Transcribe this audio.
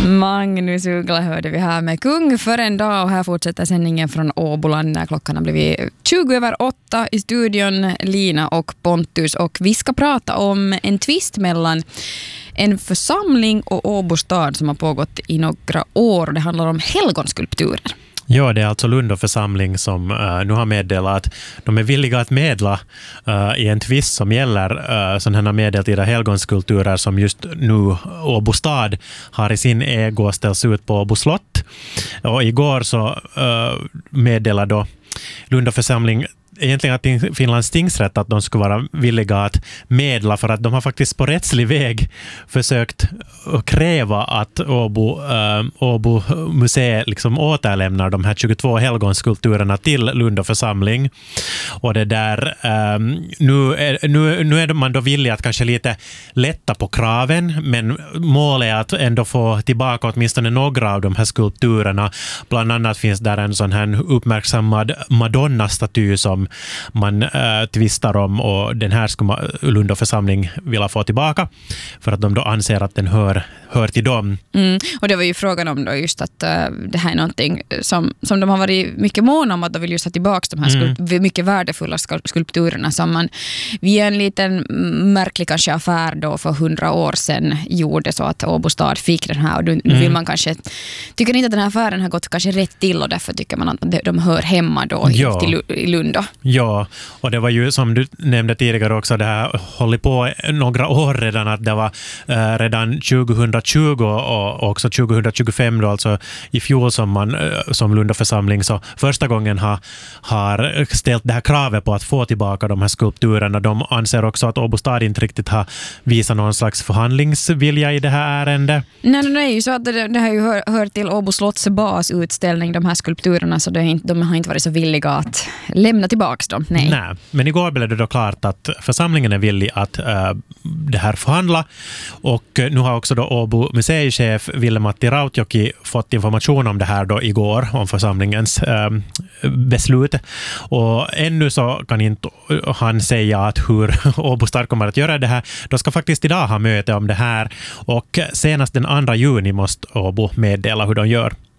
Magnus Uggla hörde vi här med Kung för en dag, och här fortsätter sändningen från Åboland när klockan har blivit 7:20 i studion, Lina och Pontus, och vi ska prata om en tvist mellan en församling och Åbo stad som har pågått i några år. Det handlar om helgonskulpturer. Ja, det är alltså Lundå församling som nu har meddelat att de är villiga att medla i en tvist som gäller sådana här medeltida helgonskulpturer som just nu Åbo stad har i sin ägo och ställs ut på Åbo slott. Och igår så meddelade då Lundå församling egentligen att Finlands tingsrätt att de skulle vara villiga att medla, för att de har faktiskt på rättslig väg försökt kräva att Åbo museet liksom återlämnar de här 22 helgonskulpturerna till Lundå församling. Och det där nu är man då villig att kanske lite lätta på kraven, men målet är att ändå få tillbaka åtminstone några av de här skulpturerna. Bland annat finns där en sån här uppmärksammad Madonna-staty som man tvistar om, och den här skulle Lundå församling vilja få tillbaka för att de då anser att den hör till dem. Och det var ju frågan om då just att det här är någonting som de har varit mycket måna om, att de vill just ha tillbaka de här mycket värdefulla skulpturerna som man via en liten märklig kanske affär då för 100 år sedan gjorde så att Åbo stad fick den här, och nu vill man kanske, tycker inte att den här affären har gått kanske rätt till, och därför tycker man att de hör hemma då i Lundå. Ja, och det var ju som du nämnde tidigare också, det här håller på några år redan, att det var redan 2020 och också 2025 då, alltså i fjol som Lundå församling så första gången har ställt det här kravet på att få tillbaka de här skulpturerna. De anser också att Åbo stad inte riktigt har visat någon slags förhandlingsvilja i det här ärendet. Nej, det är ju så att det har ju hör till Åbo slotts basutställning, de här skulpturerna, så de har inte varit så villiga att lämna tillbaka dem. Nej, men igår blev det då klart att församlingen är villig att det här förhandla, och nu har också då Åbo museichef Ville-Matti Rautjoki fått information om det här då igår, om församlingens beslut, och ännu så kan inte han säga att hur Åbo stad kommer att göra det här. De ska faktiskt idag ha möte om det här, och senast den 2 juni måste Åbo meddela hur de gör.